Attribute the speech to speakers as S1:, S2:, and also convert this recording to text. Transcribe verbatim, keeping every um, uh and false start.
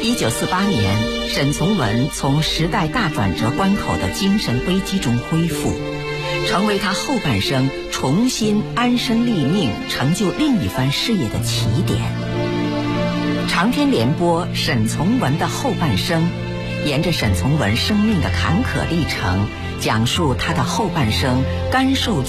S1: 一九四八年，沈从文从时代大转折关口的精神危机中恢复，成为他后半生重新安身立命、成就另一番事业的起点。长篇联播沈从文的后半生，沿着沈从文生命的坎坷历程，讲述他的后半生甘受